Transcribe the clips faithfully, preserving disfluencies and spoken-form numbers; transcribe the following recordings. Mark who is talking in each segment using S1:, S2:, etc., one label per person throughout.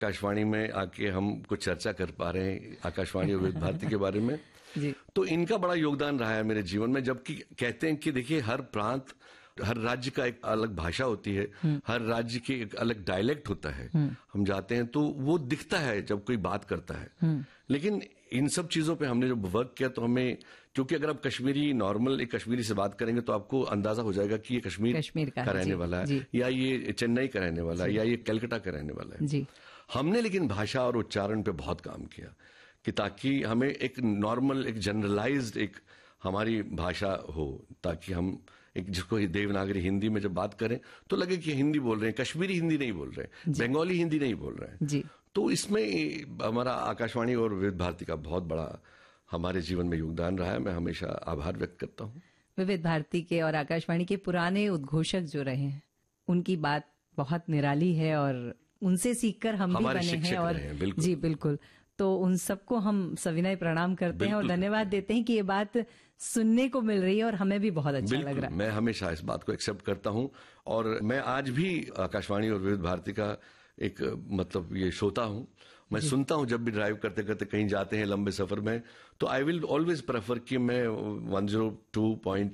S1: आकाशवाणी में आके हम कुछ चर्चा कर पा रहे हैं आकाशवाणी और विविध भारती के बारे में
S2: जी।
S1: तो इनका बड़ा योगदान रहा है मेरे जीवन में। जबकि कहते हैं कि देखिए हर प्रांत, हर राज्य का एक अलग भाषा होती है, हर राज्य की एक अलग डायलेक्ट होता है। हम जाते हैं तो वो दिखता है जब कोई बात करता है। लेकिन इन सब चीजों पे हमने जब वर्क किया तो हमें, क्योंकि अगर आप कश्मीरी नॉर्मल एक कश्मीरी से बात करेंगे तो आपको अंदाजा हो जाएगा कि ये कश्मीर,
S2: कश्मीर का,
S1: का रहने वाला है, या ये चेन्नई का रहने वाला है, या ये कलकत्ता का रहने वाला है।
S2: जी।
S1: हमने लेकिन भाषा और उच्चारण पे बहुत काम किया कि ताकि हमें एक नॉर्मल, एक जनरलाइज्ड एक हमारी भाषा हो, ताकि हम एक जिसको देवनागरी हिंदी में जब बात करें तो लगे कि हिंदी बोल रहे हैं, कश्मीरी हिंदी नहीं बोल रहे हैं, बंगाली हिंदी नहीं बोल रहे हैं।
S2: जी।
S1: तो इसमें हमारा आकाशवाणी और विविध भारती का बहुत बड़ा हमारे जीवन में योगदान रहा है। मैं हमेशा आभार व्यक्त करता हूँ।
S2: विविध भारती के और आकाशवाणी के पुराने उद्घोषक जो रहे हैं उनकी बात बहुत निराली है और उनसे सीखकर हम भी बने हैं। और
S1: बिल्कुल।
S2: जी बिल्कुल, तो उन सबको हम सविनय प्रणाम करते हैं और धन्यवाद देते हैं कि ये बात सुनने को मिल रही है और हमें भी बहुत अच्छा लग रहा है।
S1: मैं हमेशा इस बात को एक्सेप्ट करता हूं और मैं आज भी आकाशवाणी और विविध भारती का एक मतलब ये श्रोता हूं। मैं सुनता हूं जब भी ड्राइव करते करते कहीं जाते हैं लंबे सफर में, तो आई विल ऑलवेज प्रेफर कि मैं one zero two point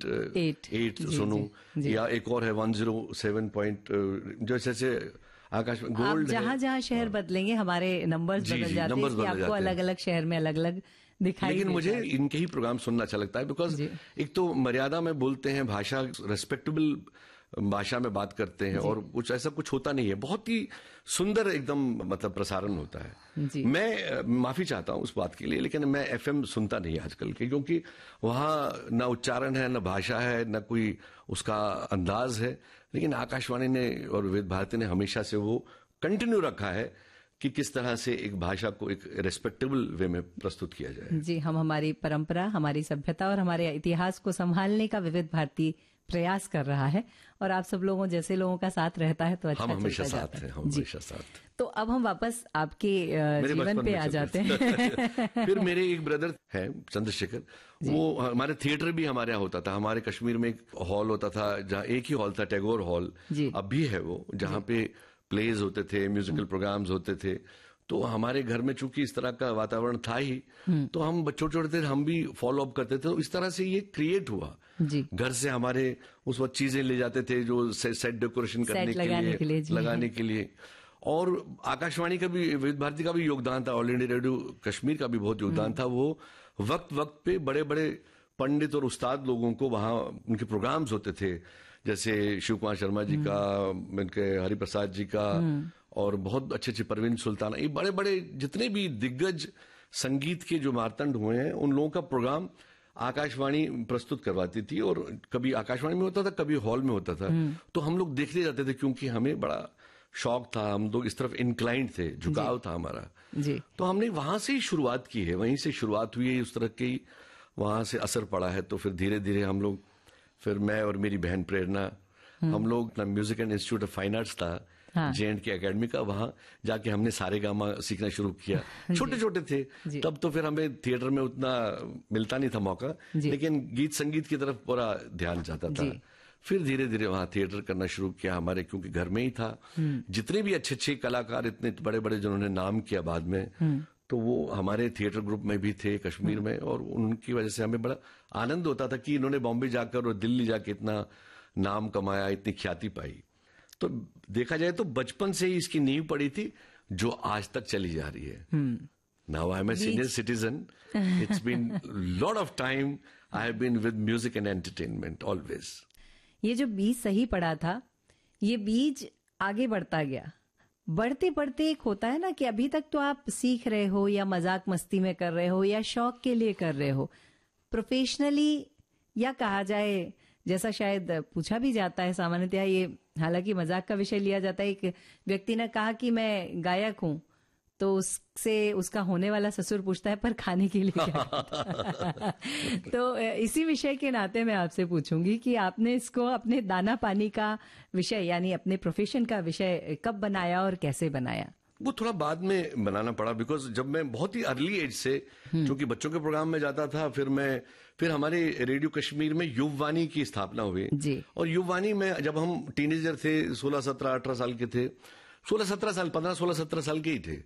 S1: eight सुनूं, या एक और है वन ज़ीरो सेवन पॉइंट, जैसे जैसे आकाश में गोल्ड,
S2: जहां जहां शहर बदलेंगे हमारे नंबर्स बदल जाते हैं कि आपको अलग अलग शहर में अलग अलग दिखाई।
S1: लेकिन मुझे इनके ही प्रोग्राम सुनना अच्छा लगता है, बिकॉज एक तो मर्यादा में बोलते हैं, भाषा रेस्पेक्टेबल भाषा में बात करते हैं और कुछ ऐसा कुछ होता नहीं है, बहुत ही सुंदर एकदम मतलब प्रसारण होता है।
S2: जी।
S1: मैं माफी चाहता हूं उस बात के लिए, लेकिन मैं एफएम सुनता नहीं आजकल के, क्योंकि वहां ना उच्चारण है, ना भाषा है, ना कोई उसका अंदाज है। लेकिन आकाशवाणी ने और विविध भारती ने हमेशा से वो कंटिन्यू रखा है कि किस तरह से एक भाषा को एक रेस्पेक्टेबल वे में प्रस्तुत किया जाए।
S2: जी, हम हमारी परंपरा, हमारी सभ्यता और हमारे इतिहास को संभालने का विविध भारती प्रयास कर रहा है और आप सब लोगों जैसे लोगों का साथ रहता है तो अच्छा
S1: हम हमेशा
S2: चलता
S1: साथ
S2: जाता
S1: हैं, हम हमेशा साथ।
S2: तो अब हम वापस आपके जीवन पे आ जाते हैं।
S1: फिर मेरे एक ब्रदर हैं चंद्रशेखर, वो हमारे थिएटर भी हमारे यहाँ होता था। हमारे कश्मीर में एक हॉल होता था जहाँ एक ही हॉल था, टैगोर हॉल, अब भी है वो, जहाँ पे प्लेज होते थे, म्यूजिकल प्रोग्राम्स होते थे। तो हमारे घर में चूंकि इस तरह का वातावरण था ही, तो हम बच्चों छोटे थे, हम भी फॉलो अप करते थे। तो इस तरह से ये क्रिएट हुआ।
S2: जी।
S1: घर से हमारे उस वक्त चीजें ले जाते थे जो से, सेट डेकोरेशन करने के लिए,
S2: के लिए
S1: लगाने के लिए। और आकाशवाणी का भी, विविध भारती का भी योगदान था, ऑल इंडिया रेडियो कश्मीर का भी बहुत योगदान था। वो वक्त वक्त पे बड़े बड़े पंडित और उस्ताद लोगों को वहां उनके प्रोग्राम्स होते थे, जैसे शिव कुमार शर्मा जी का, उनके हरिप्रसाद जी का, और बहुत अच्छे अच्छे परवीन सुल्ताना, ये बड़े बड़े जितने भी दिग्गज संगीत के जो मारतंड हुए हैं, उन लोगों का प्रोग्राम आकाशवाणी प्रस्तुत करवाती थी। और कभी आकाशवाणी में होता था, कभी हॉल में होता था। तो हम लोग देखते जाते थे, क्योंकि हमें बड़ा शौक था, हम लोग इस तरफ इंक्लाइंड थे, झुकाव था हमारा।
S2: जी। तो
S1: हमने वहां से ही शुरुआत की है, वहीं से शुरुआत हुई है, उस तरह की वहां से असर पड़ा है। तो फिर धीरे धीरे हम लोग, फिर मैं और मेरी बहन प्रेरणा, हम लोग अपना music and institute of fine arts था, हाँ। जे एंड के अकेडमी का, वहां जाके हमने सारे गामा सीखना शुरू किया। छोटे छोटे थे तब, तो फिर हमें थिएटर में उतना मिलता नहीं था मौका, लेकिन गीत संगीत की तरफ पूरा ध्यान जाता था। फिर धीरे धीरे वहां थिएटर करना शुरू किया हमारे, क्योंकि घर में ही था। जितने भी अच्छे अच्छे कलाकार, इतने बड़े बड़े जिन्होंने नाम किया बाद में, तो वो हमारे थिएटर ग्रुप में भी थे कश्मीर में। और उनकी वजह से हमें बड़ा आनंद होता था कि इन्होंने बॉम्बे जाकर और दिल्ली जाकर इतना नाम कमाया, इतनी ख्याति पाई। तो देखा जाए तो बचपन से ही इसकी नींव पड़ी थी, जो आज तक चली जा रही है। Now I M a senior citizen, it's been lot of time I have been with music and entertainment always.
S2: ये जो बीज सही पड़ा था, ये बीज आगे बढ़ता गया। बढ़ते बढ़ते एक होता है ना कि अभी तक तो आप सीख रहे हो, या मजाक मस्ती में कर रहे हो, या शौक के लिए कर रहे हो। प्रोफेशनली, या कहा जाए, जैसा शायद पूछा भी जाता है सामान्यतः, ये हालांकि मजाक का विषय लिया जाता है। एक व्यक्ति ने कहा कि मैं गायक हूं, तो उससे उसका होने वाला ससुर पूछता है पर खाने के लिए क्या? तो इसी विषय के नाते मैं आपसे पूछूंगी कि आपने इसको अपने दाना पानी का विषय, यानी अपने प्रोफेशन का विषय कब बनाया और कैसे बनाया?
S1: वो थोड़ा बाद में बनाना पड़ा, बिकॉज जब मैं बहुत ही अर्ली एज से, क्योंकि बच्चों के प्रोग्राम में जाता था, फिर मैं फिर हमारे रेडियो कश्मीर में युववाणी की स्थापना हुई।
S2: जी।
S1: और युववाणी में जब हम टीनेजर थे, सोलह सत्रह अठारह साल के थे, सोलह सत्रह साल, पंद्रह सोलह सत्रह साल के ही थे।